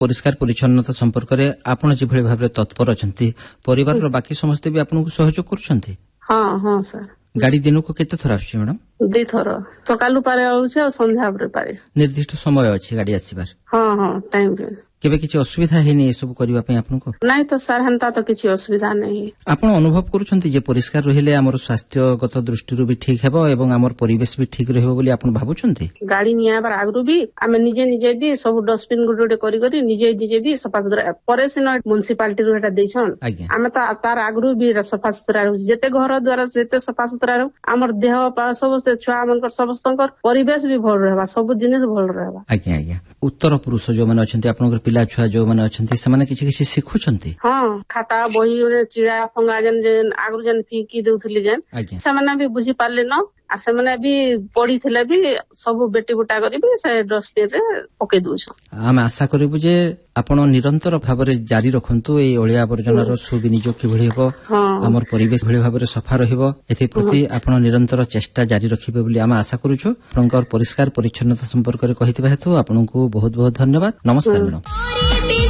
परिष्कार परिच्छन्नता संपर्क में आपण जिभଳି भाबरे तत्पर अछंती परिवार बाकी समस्ते भी आपनको सहयोग करूछंती? हाँ हाँ सर। गाड़ी दिन को केते थर आछी मैडम? 2 थर सकालू पारे आउछ और संध्या पारे। निर्दिष्ट समय अछि गाड़ी आसीबार? हाँ हाँ टाइम पे। केबे किछि असुविधा हेनी ए सब करबा पय आपनको? नहीं तो सर हंता तो किछि असुविधा नहीं। आपण अनुभव करूछंती जे परिष्कार रहिले हमर स्वास्थ्यगत दृष्टि भी ठीक हेबो एवं हमर परिवेश भी ठीक रहबो बोली आपण भाबुछंती? गाड़ी निया बार आगरु भी आमे निजे भी सब डस्टबिन गुडे करी करी निजे भी सफा सुतरा परे सिन म्युनिसिपालिटी रो एटा देछन। आमे त तार आगरु भी सफा सुतरा रहू जेते घर द्वारा जेते सफा सुतरा रहू हमर देह पा समस्त छुआ मनकर समस्तकर परिवेश भी भल रहबा सब जिनिस भल रहबा। आज्ञा आज्ञा उत्तर पुरुष जो माने अछंती आपनकर पिला छुआ जो माने अछंती से माने किछि सिखुछंती? हां खाता बही चिड़ा फंगा जन आगरु जन फीकी देउथली जन से माने भी बुझी पाले न आ से माने भी पड़ी थिले भी सब बेटी बुटा करी भी से डस्टबिन रे पके दोछ। हम आशा करबु जे आपण निरंतर भाबरे जारी रखंतु ए ओळिया आवर्जनार सुविनियोग कि भଳି हेबो हमर परिवेश भଳି भाबरे सफा रहिबो एथि प्रति आपण निरंतर चेष्टा जारी रखिबे बोली हम आशा करूछु। आपनकर परिष्कार परिच्छन्नता संपर्क रे कहितबा हेतु आपनको बहुत बहुत धन्यवाद। नमस्कार मैडम।